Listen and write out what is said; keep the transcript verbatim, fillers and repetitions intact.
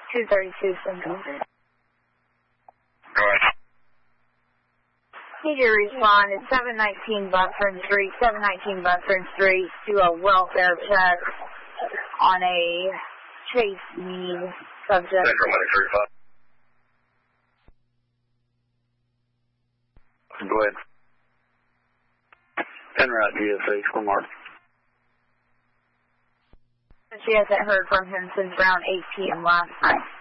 two thirty-two Central. Go ahead. Need you to respond at seven nineteen Buckford Street, seven nineteen Buckford Street, to a welfare check on a Chase need subject. Central one thirty-five. Go ahead. Penrite G S H, Lamar. She hasn't heard from him since around eight p m last night.